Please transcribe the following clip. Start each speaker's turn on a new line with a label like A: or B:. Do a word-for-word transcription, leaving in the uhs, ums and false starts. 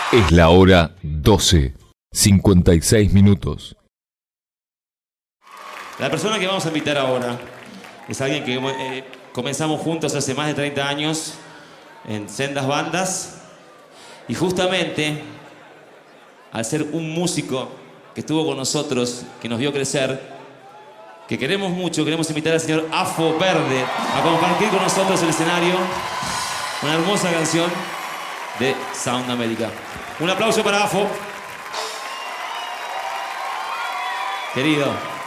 A: Es la hora doce, cincuenta y seis minutos.
B: La persona que vamos a invitar ahora es alguien que eh, comenzamos juntos hace más de treinta años en sendas bandas y justamente al ser un músico que estuvo con nosotros, que nos vio crecer, que queremos mucho, queremos invitar al señor Afo Verde a compartir con nosotros el escenario, una hermosa canción de Sound America. Un aplauso para Afo. Querido.